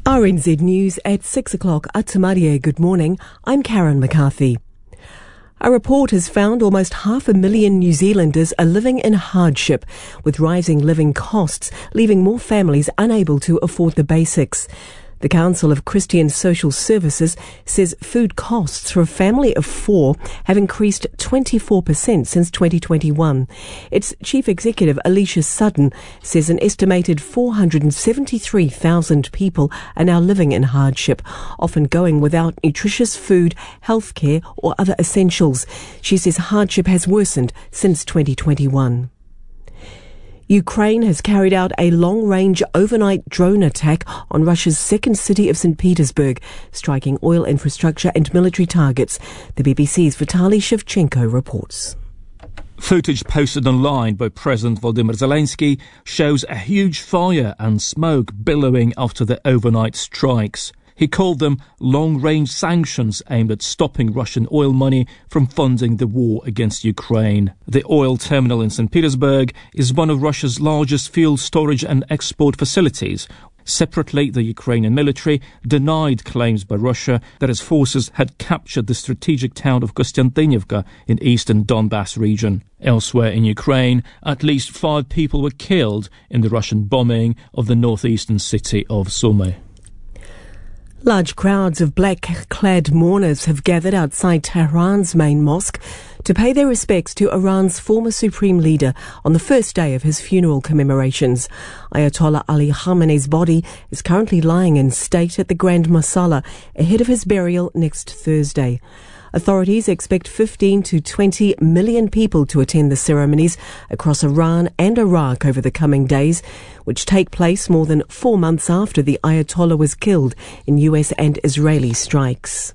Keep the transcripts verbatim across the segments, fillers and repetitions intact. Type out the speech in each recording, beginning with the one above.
R N Z News at six o'clock. Atamarie, good morning. I'm Karen McCarthy. A report has found almost half a million New Zealanders are living in hardship, with rising living costs leaving more families unable to afford the basics. The Council of Christian Social Services says food costs for a family of four have increased twenty-four percent since twenty twenty-one. Its chief executive, Alicia Sutton, says an estimated four hundred seventy-three thousand people are now living in hardship, often going without nutritious food, healthcare or other essentials. She says hardship has worsened since twenty twenty-one. Ukraine has carried out a long-range overnight drone attack on Russia's second city of Saint Petersburg, striking oil infrastructure and military targets. The B B C's Vitaly Shevchenko reports. Footage posted online by President Volodymyr Zelensky shows a huge fire and smoke billowing after the overnight strikes. He called them long-range sanctions aimed at stopping Russian oil money from funding the war against Ukraine. The oil terminal in Saint Petersburg is one of Russia's largest fuel storage and export facilities. Separately, the Ukrainian military denied claims by Russia that its forces had captured the strategic town of Kostiantynivka in eastern Donbass region. Elsewhere in Ukraine, at least five people were killed in the Russian bombing of the northeastern city of Sumy. Large crowds of black-clad mourners have gathered outside Tehran's main mosque to pay their respects to Iran's former supreme leader on the first day of his funeral commemorations. Ayatollah Ali Khamenei's body is currently lying in state at the Grand Masala ahead of his burial next Thursday. Authorities expect fifteen to twenty million people to attend the ceremonies across Iran and Iraq over the coming days, which take place more than four months after the Ayatollah was killed in U S and Israeli strikes.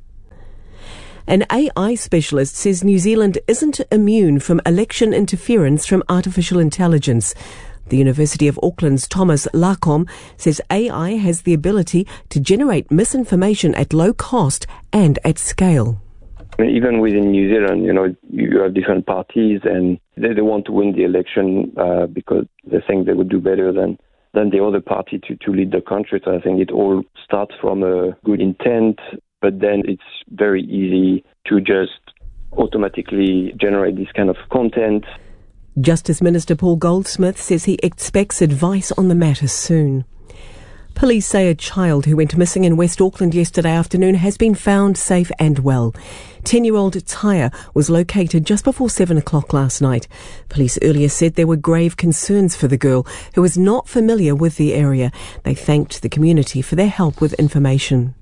An A I specialist says New Zealand isn't immune from election interference from artificial intelligence. The University of Auckland's Thomas Lacombe says A I has the ability to generate misinformation at low cost and at scale. Even within New Zealand, you know, you have different parties and they, they want to win the election uh, because they think they would do better than, than the other party to, to lead the country. So I think it all starts from a good intent, but then it's very easy to just automatically generate this kind of content. Justice Minister Paul Goldsmith says he expects advice on the matter soon. Police say a child who went missing in West Auckland yesterday afternoon has been found safe and well. Ten-year-old Tyre was located just before seven o'clock last night. Police earlier said there were grave concerns for the girl, who was not familiar with the area. They thanked the community for their help with information.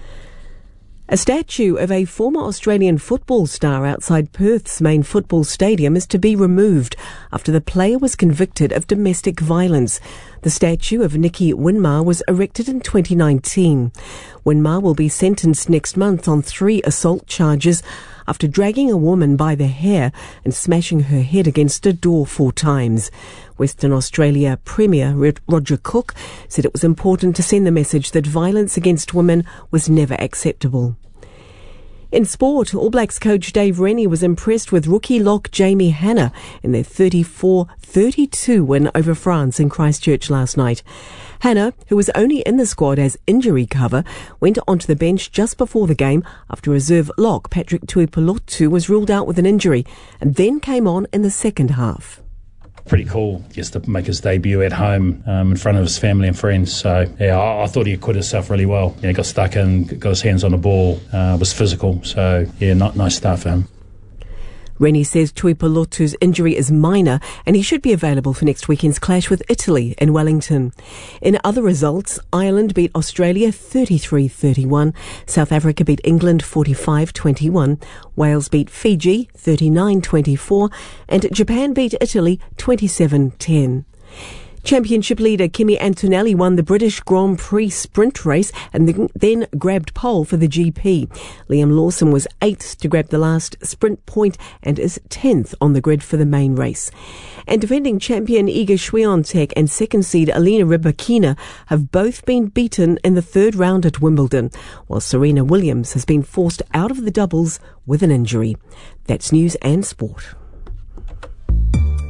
A statue of a former Australian football star outside Perth's main football stadium is to be removed after the player was convicted of domestic violence. The statue of Nicky Winmar was erected in twenty nineteen. Winmar will be sentenced next month on three assault charges after dragging a woman by the hair and smashing her head against a door four times. Western Australia Premier Roger Cook said it was important to send the message that violence against women was never acceptable. In sport, All Blacks coach Dave Rennie was impressed with rookie lock Jamie Hannah in their thirty-four thirty-two win over France in Christchurch last night. Hannah, who was only in the squad as injury cover, went onto the bench just before the game after reserve lock Patrick Tuipulotu was ruled out with an injury and then came on in the second half. Pretty cool just to make his debut at home um, in front of his family and friends. So, yeah, I, I thought he acquitted himself really well. Yeah, got stuck in, got his hands on the ball, uh, was physical. So, yeah, not nice start for him. Rennie says Tuipulotu's injury is minor and he should be available for next weekend's clash with Italy in Wellington. In other results, Ireland beat Australia thirty-three thirty-one, South Africa beat England forty-five twenty-one, Wales beat Fiji thirty-nine twenty-four, and Japan beat Italy twenty-seven ten. Championship leader Kimi Antonelli won the British Grand Prix sprint race and then grabbed pole for the G P. Liam Lawson was eighth to grab the last sprint point and is tenth on the grid for the main race. And defending champion Iga Swiatek and second seed Alina Rybakina have both been beaten in the third round at Wimbledon, while Serena Williams has been forced out of the doubles with an injury. That's news and sport.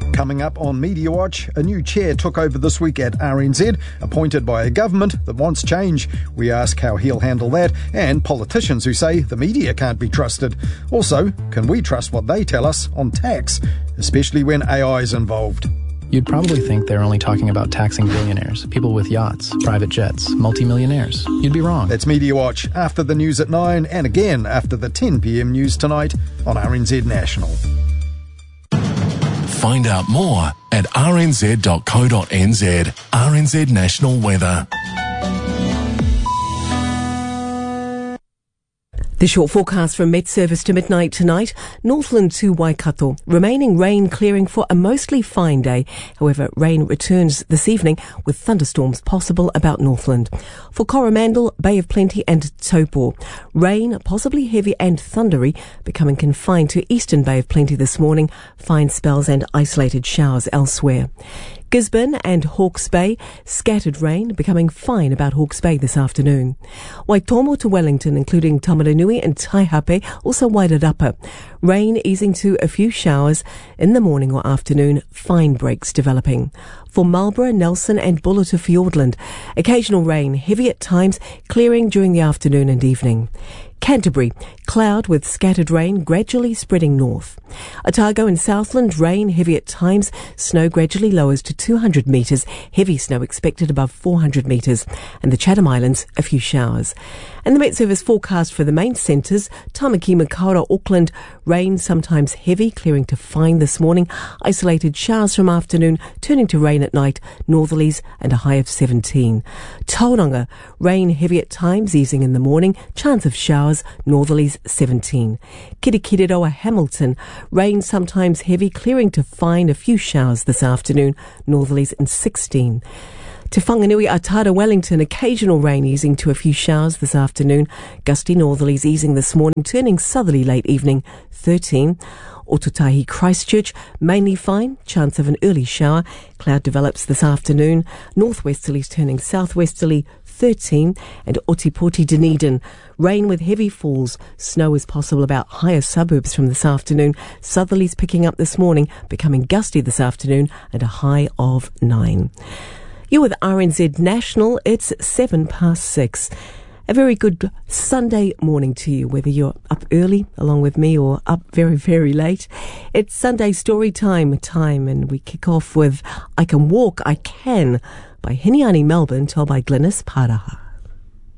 Coming up on Media Watch, a new chair took over this week at R N Z, appointed by a government that wants change. We ask how he'll handle that, and politicians who say the media can't be trusted. Also, can we trust what they tell us on tax, especially when A I is involved? You'd probably think they're only talking about taxing billionaires, people with yachts, private jets, multimillionaires. You'd be wrong. That's Media Watch, after the news at nine, and again after the ten p.m. news tonight on R N Z National. Find out more at r n z dot co dot n z. R N Z National Weather. The short forecast from Met Service to midnight tonight. Northland to Waikato. Remaining rain clearing for a mostly fine day. However, rain returns this evening with thunderstorms possible about Northland. For Coromandel, Bay of Plenty and Taupo. Rain, possibly heavy and thundery, becoming confined to Eastern Bay of Plenty this morning. Fine spells and isolated showers elsewhere. Gisborne and Hawke's Bay, scattered rain, becoming fine about Hawke's Bay this afternoon. Waitomo to Wellington, including Tamaranui and Taihape, also Wairarapa. Rain easing to a few showers in the morning or afternoon, fine breaks developing. For Marlborough, Nelson and Buller to Fiordland, occasional rain, heavy at times, clearing during the afternoon and evening. Canterbury, cloud with scattered rain gradually spreading north. Otago and Southland, rain heavy at times, snow gradually lowers to two hundred metres, heavy snow expected above four hundred metres, and the Chatham Islands, a few showers. And the Met Service forecast for the main centres, Tamaki, Makaurau, Auckland, rain sometimes heavy, clearing to fine this morning, isolated showers from afternoon, turning to rain at night, northerlies and a high of seventeen. Tauranga, rain heavy at times, easing in the morning, chance of showers, northerlies seventeen. Kirikiriroa, Hamilton, rain sometimes heavy, clearing to fine, a few showers this afternoon, northerlies and sixteen. Te Whanganui, Atara, Wellington, occasional rain easing to a few showers this afternoon. Gusty northerlies easing this morning, turning southerly late evening, thirteen. Ototahi, Christchurch, mainly fine, chance of an early shower. Cloud develops this afternoon. Northwesterlies turning southwesterly, thirteen. And Otipoti, Dunedin, rain with heavy falls. Snow is possible about higher suburbs from this afternoon. Southerlies picking up this morning, becoming gusty this afternoon, and a high of nine. You're with R N Z National. It's seven past six. A very good Sunday morning to you, whether you're up early along with me or up very, very late. It's Sunday story time time, and we kick off with I Can Walk, I Can by Hiniani Melbourne, told by Glynis Paraha.